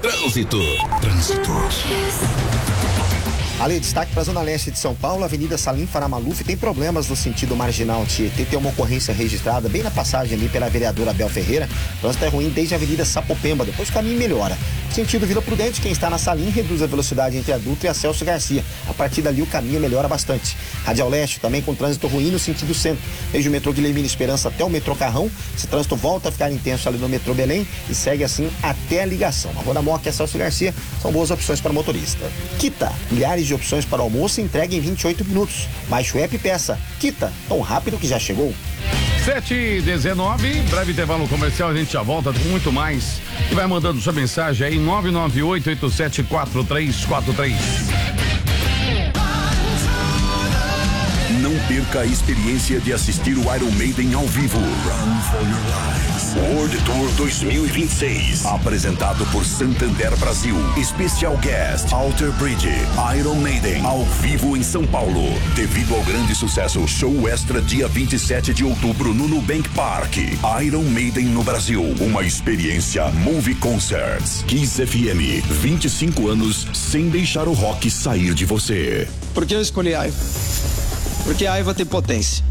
Trânsito. Ali, destaque para a Zona Leste de São Paulo, Avenida Salim Faramaluf tem problemas no sentido marginal Tietê, tem uma ocorrência registrada bem na passagem ali pela vereadora Abel Ferreira. O trânsito é ruim desde a Avenida Sapopemba, depois o caminho melhora. Sentido Vila Prudente, quem está na Salim reduz a velocidade entre a Dutra e a Celso Garcia. A partir dali o caminho melhora bastante. Radial Leste também com trânsito ruim no sentido centro. Desde o metrô Guilhermina Esperança até o metrô Carrão, esse trânsito volta a ficar intenso ali no metrô Belém e segue assim até a ligação. A Rua da Moca e a Celso Garcia são boas opções para o motorista. Quita, milhares de opções para o almoço e entrega em 28 minutos. Baixe o app e peça. Quita, tão rápido que já chegou. 7h19, breve intervalo comercial, a gente já volta com muito mais. E vai mandando sua mensagem aí, 998-874343. Não perca a experiência de assistir o Iron Maiden ao vivo. Run for Your Lives. World Tour 2026. Apresentado por Santander Brasil. Special Guest Alter Bridge. Iron Maiden ao vivo em São Paulo. Devido ao grande sucesso, show extra dia 27 de outubro no Nubank Park. Iron Maiden no Brasil. Uma experiência Movie Concerts. Kiss FM. 25 anos sem deixar o rock sair de você. Por que eu escolhi Aiva? Porque a Aiva tem potência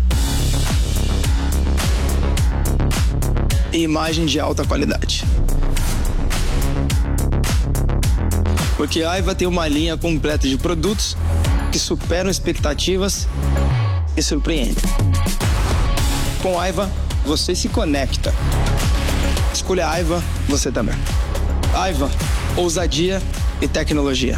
e imagem de alta qualidade. Porque a Aiva tem uma linha completa de produtos que superam expectativas e surpreendem. Com a Aiva, você se conecta. Escolha a Aiva, você também. Aiva, ousadia e tecnologia.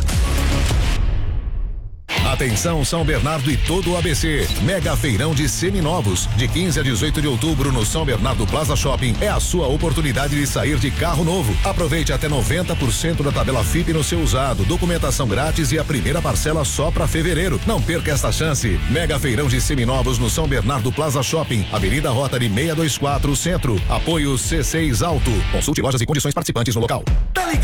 Atenção São Bernardo e todo o ABC. Mega feirão de seminovos. De 15 a 18 de outubro no São Bernardo Plaza Shopping. É a sua oportunidade de sair de carro novo. Aproveite até 90% da tabela FIP no seu usado. Documentação grátis e a primeira parcela só para fevereiro. Não perca esta chance. Mega feirão de seminovos no São Bernardo Plaza Shopping. Avenida Rotary 624 Centro. Apoio C6 Alto. Consulte lojas e condições participantes no local. Tá ligado?